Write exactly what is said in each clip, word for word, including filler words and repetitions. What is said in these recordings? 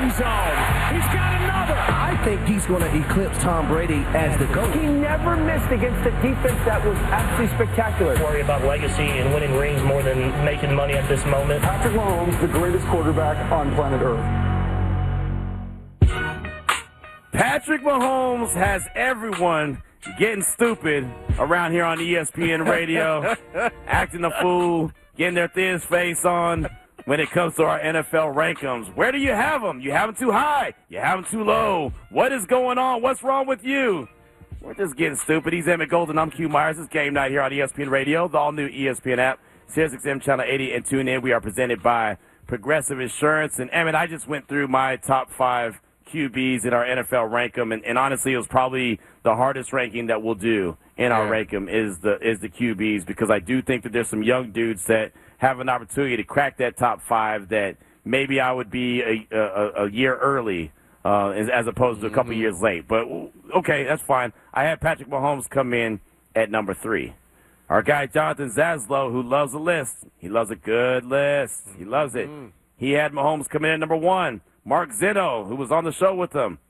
end zone. He's got another. I think he's going to eclipse Tom Brady as the GOAT. He never missed against a defense that was absolutely spectacular. Worry about legacy and winning rings more than making money at this moment. Patrick Mahomes, the greatest quarterback on planet Earth. Patrick Mahomes has everyone getting stupid around here on E S P N Radio, acting a fool, getting their thinnest face on when it comes to our N F L rankings. Where do you have them? You have them too high. You have them too low. What is going on? What's wrong with you? We're just getting stupid. He's Emmett Golden. I'm Q Myers. It's game night here on E S P N Radio, the all-new E S P N app, Sirius X M Channel eighty, and tune in. We are presented by Progressive Insurance. And, Emmett, I just went through my top five Q Bs in our N F L rankum, and, and honestly, it was probably the hardest ranking that we'll do in our yeah. rankum is the is the Q Bs, because I do think that there's some young dudes that have an opportunity to crack that top five that maybe I would be a, a, a year early uh, as, as opposed to a couple mm-hmm. years late. But, okay, that's fine. I had Patrick Mahomes come in at number three. Our guy Jonathan Zaslow, who loves a list. He loves a good list. He loves it. Mm-hmm. He had Mahomes come in at number one. Mark Zeno, who was on the show with him.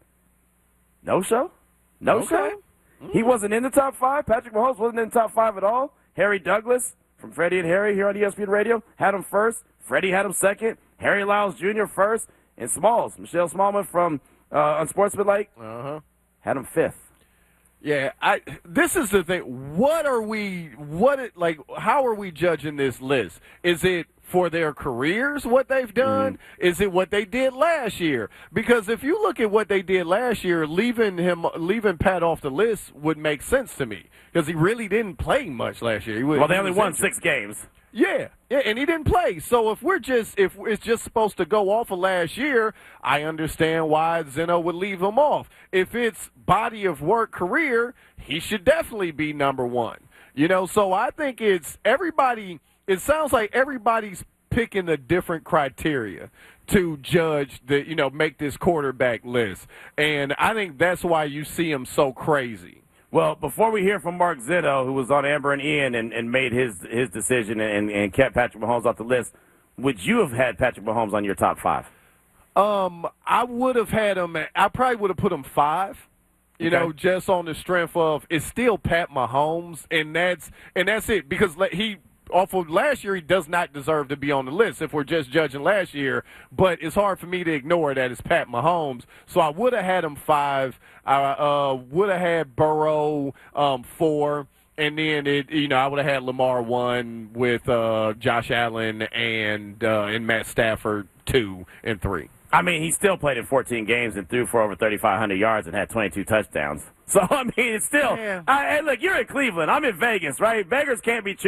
No show? No okay. show? Mm. He wasn't in the top five. Patrick Mahomes wasn't in the top five at all. Harry Douglas from Freddie and Harry here on E S P N Radio had him first. Freddie had him second. Harry Lyles Junior first. And Smalls, Michelle Smallman from uh, Unsportsmanlike, uh-huh. had him fifth. Yeah, I. This is the thing. What are we? What it, like? How are we judging this list? Is it for their careers, what they've done? Mm-hmm. Is it what they did last year? Because if you look at what they did last year, leaving him, leaving Pat off the list would make sense to me, because he really didn't play much last year. He was, well, they only won six games. Yeah, yeah, and he didn't play. So if we're just if it's just supposed to go off of last year, I understand why Zeno would leave him off. If it's body of work career, he should definitely be number one. You know, so I think it's everybody. It sounds like everybody's picking a different criteria to judge the, you know, make this quarterback list. And I think that's why you see him so crazy. Well, before we hear from Mark Zeno, who was on Amber and Ian and, and made his his decision and, and kept Patrick Mahomes off the list, would you have had Patrick Mahomes on your top five? Um, I would have had him. I probably would have put him five. You okay. know, just on the strength of it's still Pat Mahomes, and that's and that's it, because he. Off of last year, he does not deserve to be on the list if we're just judging last year. But it's hard for me to ignore that it's Pat Mahomes. So I would have had him five. I uh, would have had Burrow um, four. And then, it, you know, I would have had Lamar one with uh, Josh Allen and, uh, and Matt Stafford two and three. I mean, he still played in fourteen games and threw for over thirty-five hundred yards and had twenty-two touchdowns. So, I mean, it's still yeah. – I, hey, look, you're in Cleveland. I'm in Vegas, right? Beggars can't be choosers.